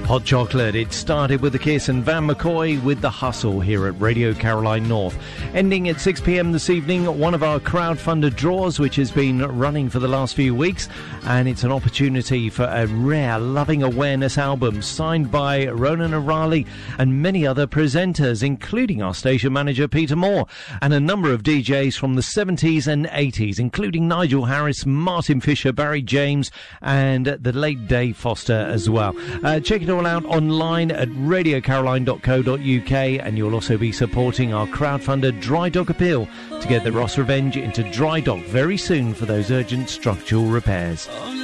Hot Chocolate. It started with the Kiss and Van McCoy with The Hustle here at Radio Caroline North. Ending at 6 p.m. this evening, one of our crowdfunded draws, which has been running for the last few weeks, and it's an opportunity for a rare Loving Awareness album signed by Ronan O'Reilly and many other presenters, including our station manager Peter Moore, and a number of DJs from the 70s and 80s, including Nigel Harris, Martin Fisher, Barry James, and the late Dave Foster as well. Check it all out online at radiocaroline.co.uk, and you'll also be supporting our crowdfunded Dry Dock appeal to get the Ross Revenge into dry dock very soon for those urgent structural repairs.